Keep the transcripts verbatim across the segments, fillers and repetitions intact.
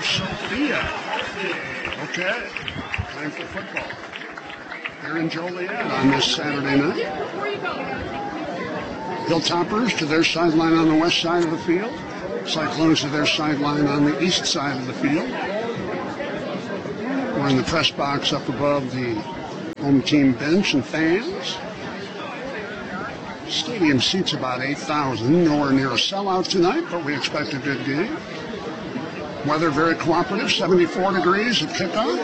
Sophia. Okay, time for football. They're in Joliet on this Saturday night. Hilltoppers to their sideline on the west side of the field. Cyclones to their sideline on the east side of the field. We're in the press box up above the home team bench and fans. Stadium seats about eight thousand. Nowhere near a sellout tonight, but we expect a good game. Weather very cooperative, seventy-four degrees at kickoff.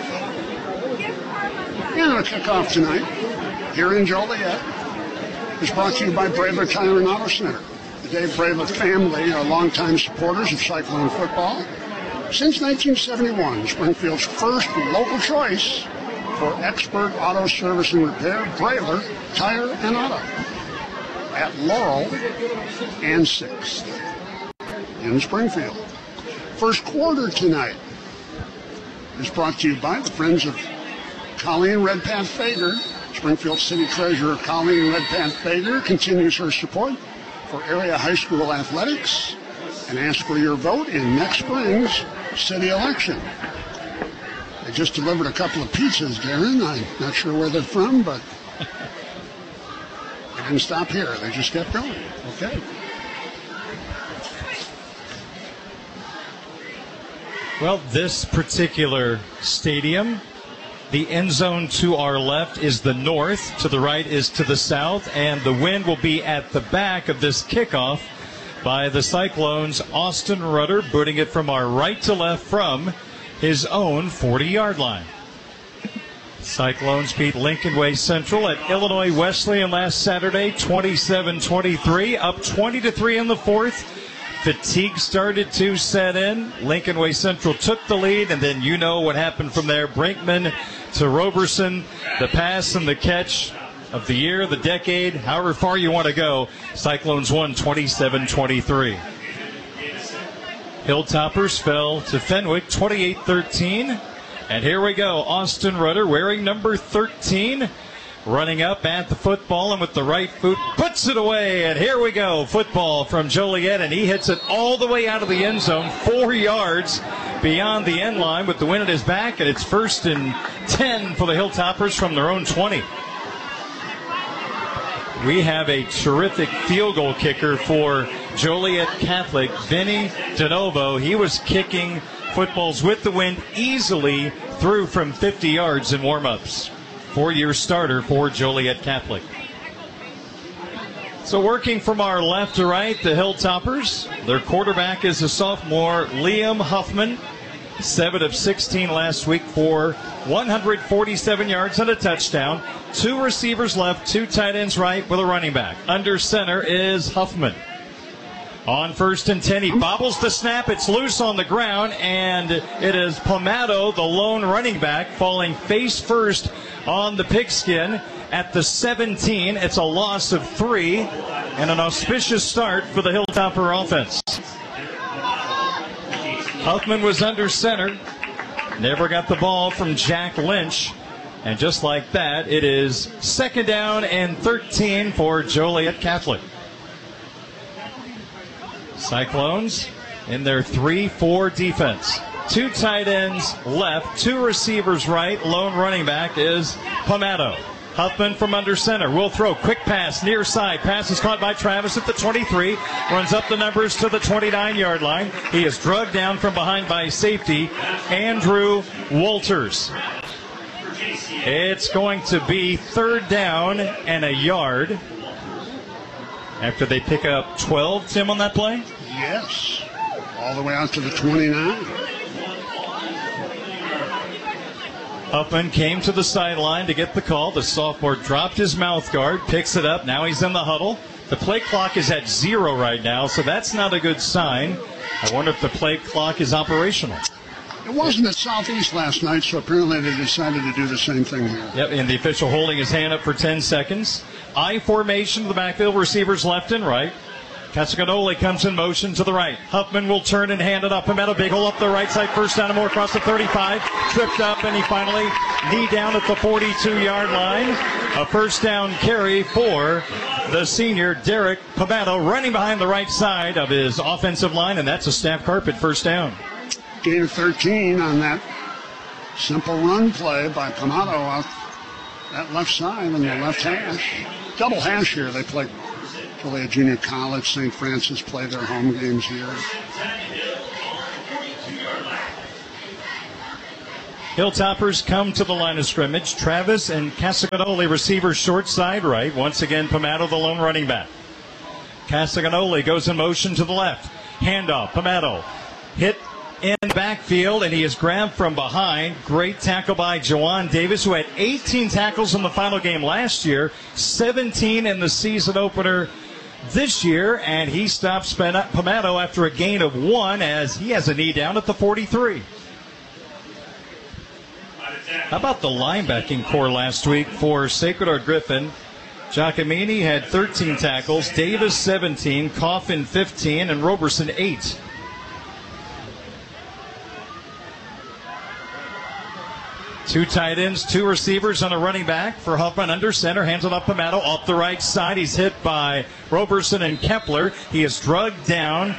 And our kickoff tonight here in Joliet is brought to you by Brayler Tire and Auto Center. The Dave Brayler family are longtime supporters of Cyclone football. Since nineteen seventy-one, Springfield's first local choice for expert auto service and repair, Brayler Tire and Auto, at Laurel and sixth in Springfield. First quarter tonight is brought to you by the friends of Colleen Redpath Fager. Springfield City Treasurer Colleen Redpath Fager continues her support for area high school athletics and asks for your vote in next spring's city election. They just delivered a couple of pizzas, Darren. I'm not sure where they're from, but they didn't stop here. They just kept going. Okay. Well, this particular stadium, the end zone to our left is the north, to the right is to the south, and the wind will be at the back of this kickoff by the Cyclones. Austin Rudder booting it from our right to left from his own forty-yard line. Cyclones beat Lincoln Way Central at Illinois Wesleyan last Saturday, twenty-seven twenty-three, up twenty to three in the fourth. Fatigue started to set in. Lincoln Way Central took the lead, and then you know what happened from there. Brinkman to Roberson, the pass and the catch of the year, the decade, however far you want to go. Cyclones won twenty-seven twenty-three. Hilltoppers fell to Fenwick twenty-eight thirteen. And here we go. Austin Rudder wearing number thirteen. Running up at the football and with the right foot puts it away. And here we go. Football from Joliet, and he hits it all the way out of the end zone, four yards beyond the end line with the wind at his back. And it's first and ten for the Hilltoppers from their own twenty. We have a terrific field goal kicker for Joliet Catholic, Vinny DeNovo. He was kicking footballs with the wind easily through from fifty yards in warm-ups. Four-year starter for Joliet Catholic. So working from our left to right, the Hilltoppers. Their quarterback is a sophomore, Liam Huffman. seven of sixteen last week for one hundred forty-seven yards and a touchdown. Two receivers left, two tight ends right with a running back. Under center is Huffman. On first and ten, he bobbles the snap. It's loose on the ground, and it is Pomato, the lone running back, falling face first on the pigskin at the seventeen. It's a loss of three and an auspicious start for the Hilltopper offense. Huffman was under center, never got the ball from Jack Lynch, and just like that, it is second down and thirteen for Joliet Catholic. Cyclones in their three four defense. Two tight ends left, two receivers right. Lone running back is Pomato. Huffman from under center will throw. Quick pass near side. Pass is caught by Travis at the twenty-three. Runs up the numbers to the twenty-nine-yard line. He is drugged down from behind by safety, Andrew Walters. It's going to be third down and a yard. After they pick up twelve, Tim, on that play? Yes. All the way out to the twenty-nine. Huffman came to the sideline to get the call. The sophomore dropped his mouth guard, picks it up. Now he's in the huddle. The play clock is at zero right now, so that's not a good sign. I wonder if the play clock is operational. It wasn't at Southeast last night, so apparently they decided to do the same thing here. Yep, and the official holding his hand up for ten seconds. I formation to the backfield, receivers left and right. Casacanoli comes in motion to the right. Huffman will turn and hand it up. Pimento, big hole up the right side. First down and more across the thirty-five. Tripped up, and he finally knee down at the forty-two-yard line. A first down carry for the senior, Derek Pimento, running behind the right side of his offensive line, and that's a staff carpet first down. Gain of thirteen on that simple run play by Pamato out that left side on the left hash. Double hash here. They play Joliet Junior College. Saint Francis play their home games here. Hilltoppers come to the line of scrimmage. Travis and Casagnoli, receivers short side right. Once again, Pamato, the lone running back. Casagnoli goes in motion to the left. Handoff. Pamato hit in backfield, and he is grabbed from behind. Great tackle by Jawan Davis, who had eighteen tackles in the final game last year, seventeen in the season opener this year, and he stops Pamato after a gain of one as he has a knee down at the forty-three. How about the linebacking core last week for Sacred Heart Griffin? Giacomini had thirteen tackles, Davis seventeen, Coffin fifteen, and Roberson eight. Two tight ends, two receivers, and a running back for Huffman under center. Hands it up Pamato off the right side. He's hit by Roberson and Kepler. He is drugged down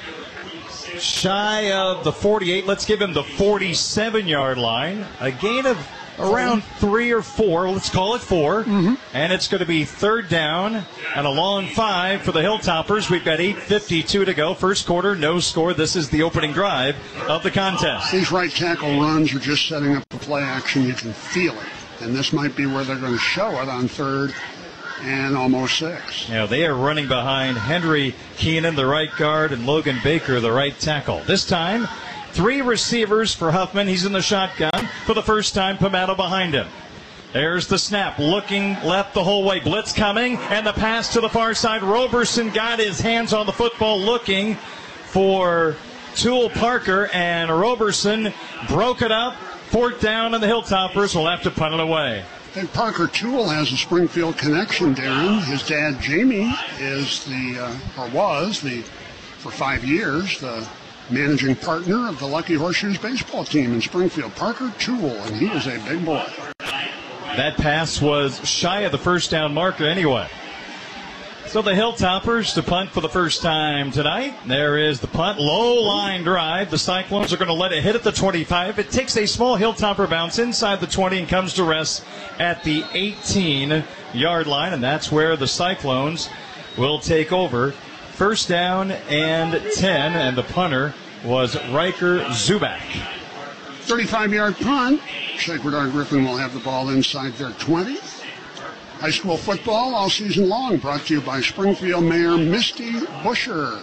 shy of the forty-eight. Let's give him the forty-seven-yard line. A gain of around three or four. Let's call it four. Mm-hmm. And it's going to be third down and a long five for the Hilltoppers. We've got eight fifty-two to go. First quarter, no score. This is the opening drive of the contest. These right tackle runs are just setting up the play action. You can feel it. And this might be where they're going to show it on third and almost six. Yeah, they are running behind Henry Keenan, the right guard, and Logan Baker, the right tackle. This time, three receivers for Huffman. He's in the shotgun. For the first time, Pamato behind him. There's the snap. Looking left the whole way. Blitz coming. And the pass to the far side. Roberson got his hands on the football looking for Toole Parker. And Roberson broke it up. Fourth down, and the Hilltoppers will have to punt it away. I think Parker Toole has a Springfield connection, Darren. His dad, Jamie, is the, uh, or was the, for five years, the managing partner of the Lucky Horseshoes baseball team in Springfield. Parker Toole, and he is a big boy. That pass was shy of the first down marker anyway. So the Hilltoppers to punt for the first time tonight. There is the punt. Low line drive. The Cyclones are going to let it hit at the twenty-five. It takes a small Hilltopper bounce inside the twenty and comes to rest at the eighteen-yard line. And that's where the Cyclones will take over. First down and ten. And the punter was Riker Zubak. thirty-five-yard punt. Sacred Heart Griffin will have the ball inside their twenty. High school football all season long, brought to you by Springfield Mayor Misty Busher.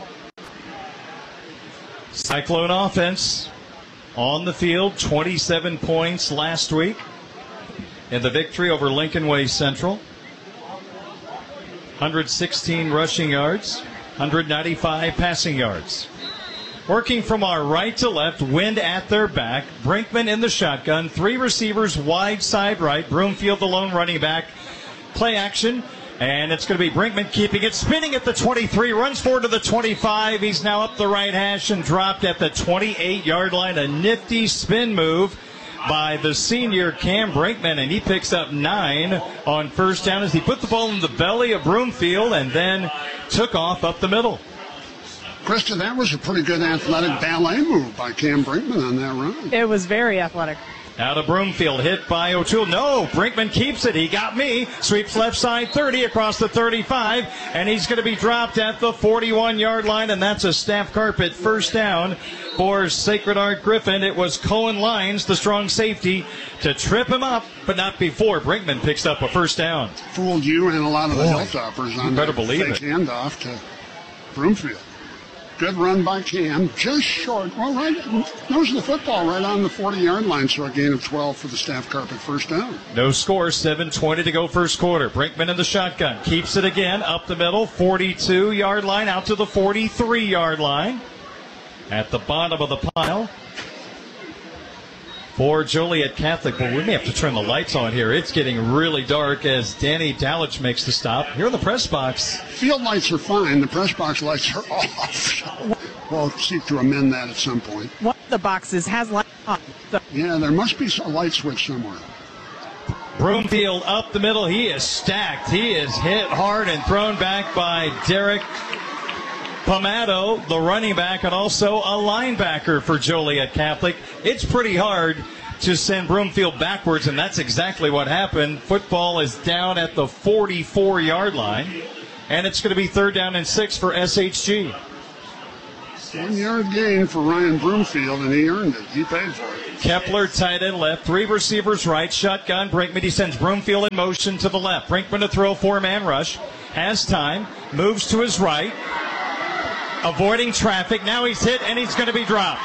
Cyclone offense on the field, twenty-seven points last week in the victory over Lincoln Way Central. one hundred sixteen rushing yards, one hundred ninety-five passing yards. Working from our right to left, wind at their back. Brinkman in the shotgun, three receivers wide side right. Broomfield the lone running back. Play action, and it's going to be Brinkman keeping it, spinning at the twenty-three, runs forward to the twenty-five. He's now up the right hash and dropped at the twenty-eight-yard line. A nifty spin move by the senior Cam Brinkman, and he picks up nine on first down as he put the ball in the belly of Broomfield and then took off up the middle. Krista, that was a pretty good athletic ballet move by Cam Brinkman on that run. It was very athletic. Out of Broomfield, hit by O'Toole. No, Brinkman keeps it. He got me. Sweeps left side thirty across the thirty-five, and he's going to be dropped at the forty-one-yard line, and that's a staff carpet first down for Sacred Heart Griffin. It was Cohen Lyons, the strong safety, to trip him up, but not before Brinkman picks up a first down. Fooled you and a lot of the Boy, Hilltoppers on you better that believe fake it. handoff to Broomfield. Good run by Cam, just short. Well, right, nose of the football right on the forty-yard line, so a gain of twelve for the staff carpet first down. No score, seven twenty to go first quarter. Brinkman in the shotgun, keeps it again, up the middle, forty-two-yard line, out to the forty-three-yard line. At the bottom of the pile for Joliet Catholic. Well, we may have to turn the lights on here. It's getting really dark as Danny Dalich makes the stop here in the press box. Field lights are fine. The press box lights are off. We'll seek to amend that at some point. One of the boxes has light on. So Yeah, there must be a light switch somewhere. Broomfield up the middle. He is stacked. He is hit hard and thrown back by Derek Pomato, the running back, and also a linebacker for Joliet Catholic. It's pretty hard to send Broomfield backwards, and that's exactly what happened. Football is down at the forty-four-yard line, and it's going to be third down and six for S H G. One-yard gain for Ryan Broomfield, and he earned it. He paid for it. Kepler tight end left, three receivers right, shotgun. Brinkman, he sends Broomfield in motion to the left. Brinkman to throw, four-man rush. Has time, moves to his right, avoiding traffic. Now he's hit, and he's going to be dropped.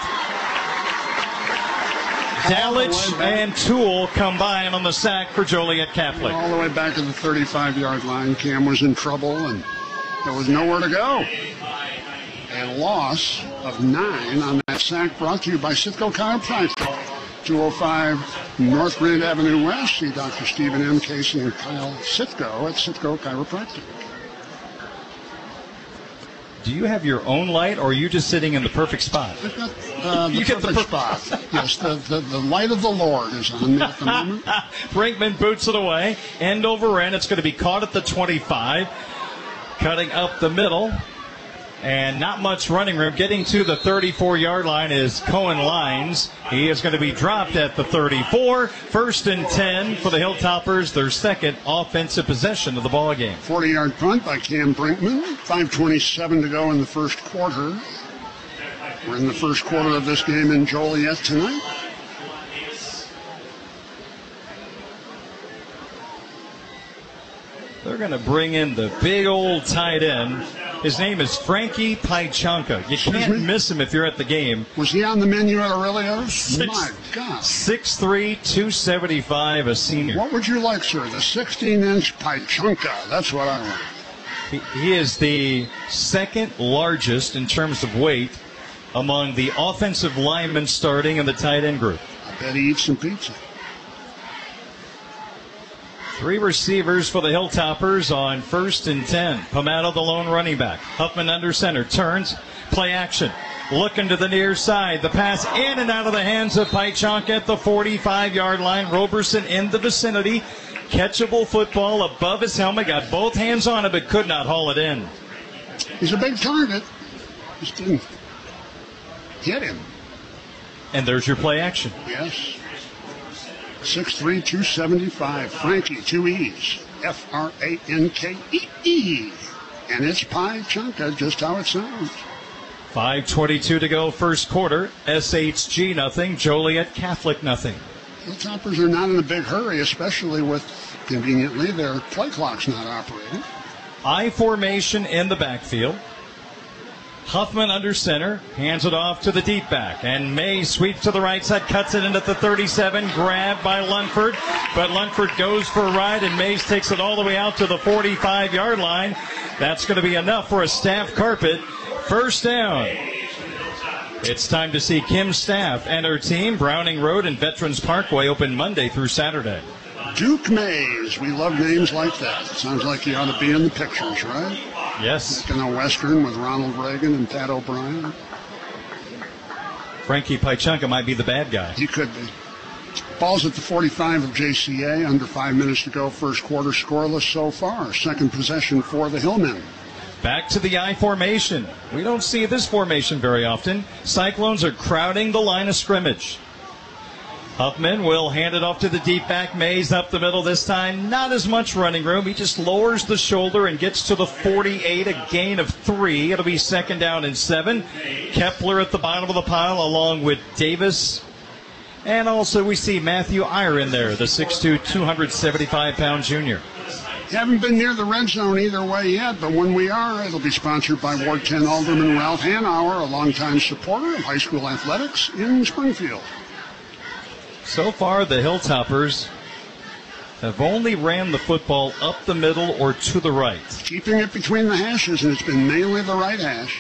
Dalich and Toole combine on the sack for Joliet Catholic. All the way back to the thirty-five-yard line. Cam was in trouble, and there was nowhere to go. A loss of nine on that sack, brought to you by Sitco Chiropractic. two oh five North Grand Avenue West. See Doctor Stephen M. Casey and Kyle Sitco at Sitco Chiropractic. Do you have your own light, or are you just sitting in the perfect spot? I've got uh, the You get perfect the per- spot. Yes, the, the, the light of the Lord is on me at the moment. Brinkman boots it away. End over end. It's going to be caught at the twenty-five. Cutting up the middle. And not much running room. Getting to the thirty-four-yard line is Cohen Lines. He is going to be dropped at the thirty-four. First and ten for the Hilltoppers, their second offensive possession of the ball game. forty-yard punt by Cam Brinkman. five twenty-seven to go in the first quarter. We're in the first quarter of this game in Joliet tonight. They're going to bring in the big old tight end. His name is Frankie Pychanka. You can't miss him if you're at the game. Was he on the menu at Aurelio's? My God. six three, two seventy-five, a senior. What would you like, sir? The sixteen-inch Pychanka. That's what I want. He, he is the second largest in terms of weight among the offensive linemen starting in the tight end group. I bet he eats some pizza. Three receivers for the Hilltoppers on first and ten. Pomato, the lone running back. Huffman under center. Turns. Play action. Looking to the near side. The pass in and out of the hands of Pychanka at the forty-five-yard line. Roberson in the vicinity. Catchable football above his helmet. Got both hands on it, but could not haul it in. He's a big target. Just didn't hit him. And there's your play action. Yes. six three, two seventy-five. Frankie, two E's. F R A N K E E. And it's Pychanka, just how it sounds. five twenty-two to go, first quarter. S H G nothing. Joliet Catholic nothing. Hilltoppers are not in a big hurry, especially with, conveniently, their play clock's not operating. I formation in the backfield. Huffman under center, hands it off to the deep back, and May sweeps to the right side, cuts it in at the thirty-seven, grabbed by Lundford, but Lundford goes for a ride, and Mays takes it all the way out to the forty-five-yard line. That's going to be enough for a Staff carpet. First down. It's time to see Kim Staff and her team. Browning Road and Veterans Parkway open Monday through Saturday. Duke Mays. We love names like that. Sounds like you ought to be in the pictures, right? Yes. In a Western with Ronald Reagan and Pat O'Brien. Frankie Pychanka might be the bad guy. He could be. Ball's at the forty-five of J C A. Under five minutes to go. First quarter scoreless so far. Second possession for the Hillmen. Back to the I formation. We don't see this formation very often. Cyclones are crowding the line of scrimmage. Huffman will hand it off to the deep back. Mays up the middle this time. Not as much running room. He just lowers the shoulder and gets to the forty-eight, a gain of three. It'll be second down and seven. Kepler at the bottom of the pile along with Davis. And also we see Matthew Iyer in there, the six two, two seventy-five pound junior. Haven't been near the red zone either way yet, but when we are, it'll be sponsored by Ward ten Alderman Ralph Hanauer, a longtime supporter of high school athletics in Springfield. So far, the Hilltoppers have only ran the football up the middle or to the right. Keeping it between the hashes, and it's been mainly the right hash.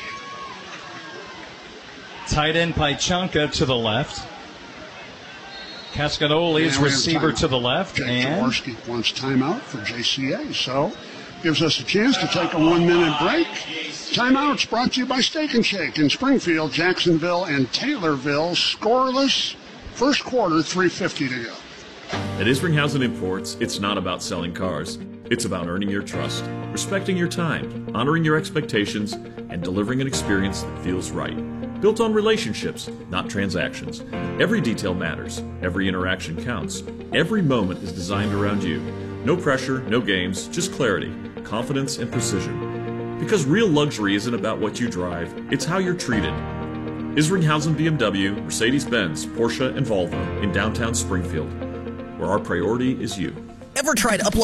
Tight end Pychanka to the left. Cascanoli's receiver to the left. Jake and Jaworski wants timeout for J C A, so gives us a chance to take a one-minute break. Timeouts brought to you by Steak and Shake in Springfield, Jacksonville, and Taylorville. Scoreless. First quarter, three fifty to go. At Isringhausen Imports, it's not about selling cars. It's about earning your trust, respecting your time, honoring your expectations, and delivering an experience that feels right. Built on relationships, not transactions. Every detail matters. Every interaction counts. Every moment is designed around you. No pressure, no games, just clarity, confidence, and precision. Because real luxury isn't about what you drive, it's how you're treated. Isringhausen B M W, Mercedes-Benz, Porsche, and Volvo in downtown Springfield, where our priority is you. Ever tried uploading